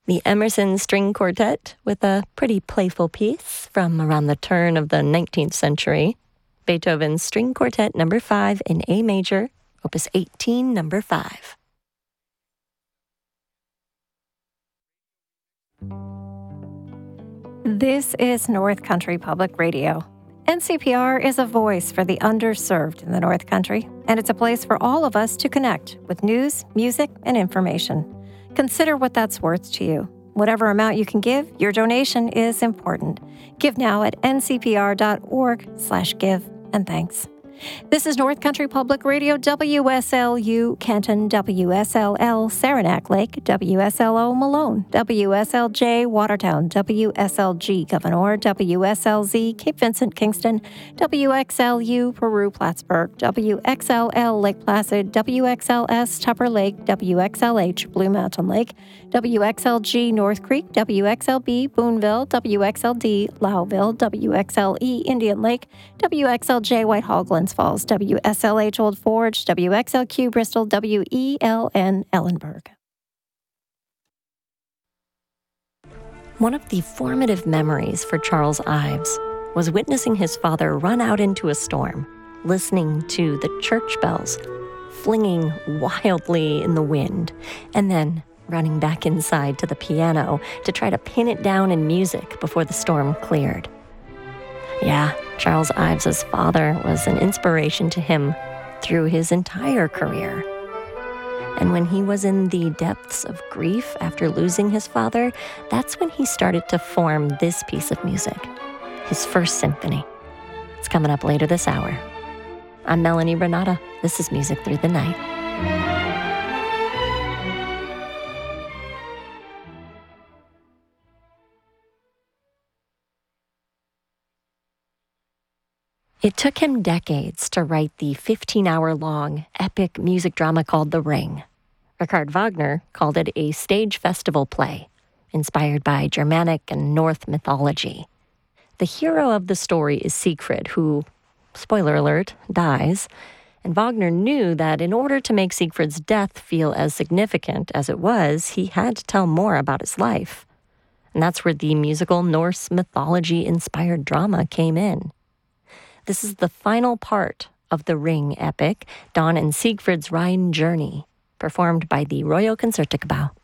The Emerson String Quartet with a pretty playful piece from around the turn of the 19th century. Beethoven's String Quartet No. 5 in A major, Opus 18, No. 5. This is North Country Public Radio. NCPR is a voice for the underserved in the North Country, and it's a place for all of us to connect with news, music, and information. Consider what that's worth to you. Whatever amount you can give, your donation is important. Give now at ncpr.org/give, and thanks. This is North Country Public Radio, WSLU Canton, WSLL Saranac Lake, WSLO Malone, WSLJ Watertown, WSLG Gouverneur, WSLZ Cape Vincent Kingston, WXLU Peru Plattsburgh, WXLL Lake Placid, WXLS Tupper Lake, WXLH Blue Mountain Lake, WXLG North Creek, WXLB Boonville, WXLD Lowville, WXLE Indian Lake, WXLJ Whitehall Glens Falls, WSLH Old Forge, WXLQ Bristol, WELN Ellenburg. One of the formative memories for Charles Ives was witnessing his father run out into a storm, listening to the church bells flinging wildly in the wind, and then running back inside to the piano to try to pin it down in music before the storm cleared. Yeah, Charles Ives' father was an inspiration to him through his entire career. And when he was in the depths of grief after losing his father, that's when he started to form this piece of music, his first symphony. It's coming up later this hour. I'm Melanie Renata. This is Music Through the Night. It took him decades to write the 15-hour-long epic music drama called The Ring. Richard Wagner called it a stage festival play, inspired by Germanic and Norse mythology. The hero of the story is Siegfried, who, spoiler alert, dies, and Wagner knew that in order to make Siegfried's death feel as significant as it was, he had to tell more about his life. And that's where the musical Norse mythology-inspired drama came in. This is the final part of the Ring epic, Don and Siegfried's Rhine Journey, performed by the Royal Concertgebouw.